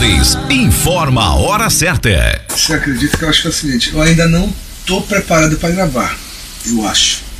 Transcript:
Imóveis informa a hora certa. Você acredita que eu acho que é o seguinte, eu ainda não tô preparado para gravar, eu acho.